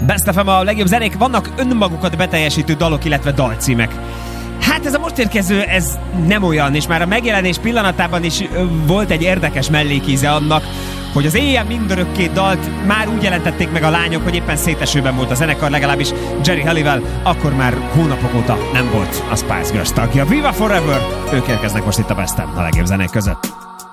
Best FM a legjobb zenék, vannak önmagukat beteljesítő dalok, illetve dalcímek. Hát ez a most érkező, ez nem olyan, és már a megjelenés pillanatában is volt egy érdekes mellékíze annak, hogy az éjjel mindörökké dalt már úgy jelentették meg a lányok, hogy éppen szétesőben volt a zenekar, legalábbis Jerry Halliwell akkor már hónapok óta nem volt a Spice Girls tagja. Viva Forever! Ők érkeznek most itt a Best FM a legjobb zenék között.